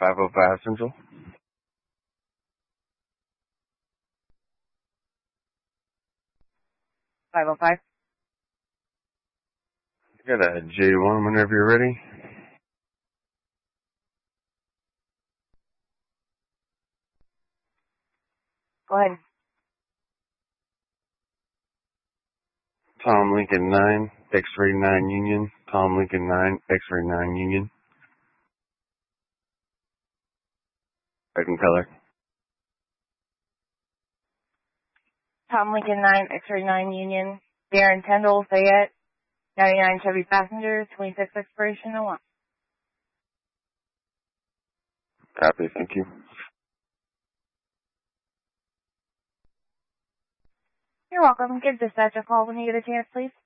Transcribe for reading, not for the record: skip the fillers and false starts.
505 Central. 505. Got a J1 whenever you're ready. Go ahead. Tom Lincoln 9, X-ray 9 Union. Tom Lincoln 9, X-ray 9 Union. Red and color. Tom Lincoln 9, X-ray 9 Union. Darren Tendall, Fayette. 99 Chevy passenger, 26 expiration 01. Copy, thank you. You're welcome. Give dispatch a call when you get a chance, please.